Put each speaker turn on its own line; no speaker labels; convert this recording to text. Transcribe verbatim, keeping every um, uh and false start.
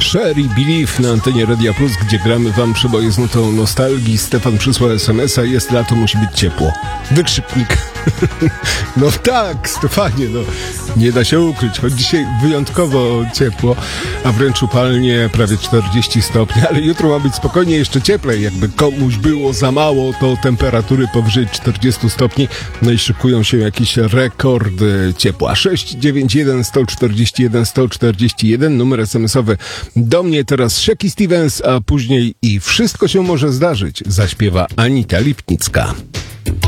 Sherry Believe na antenie Radia Plus, gdzie gramy wam przeboje z nutą nostalgii. Stefan przysłał es em es a, jest lato, musi być ciepło. Wykrzyknik. No tak, Stefanie, no nie da się ukryć, choć dzisiaj wyjątkowo ciepło, a wręcz upalnie, prawie czterdzieści stopni, ale jutro ma być spokojnie jeszcze cieplej. Jakby komuś było za mało, to temperatury powyżej czterdziestu stopni, no i szykują się jakieś rekordy ciepła. sześć dziewięć jeden sto czterdzieści jeden sto czterdzieści jeden, numer es em es owy do mnie. Teraz Shaky Stevens, a później i Wszystko się może zdarzyć zaśpiewa Anita Lipnicka.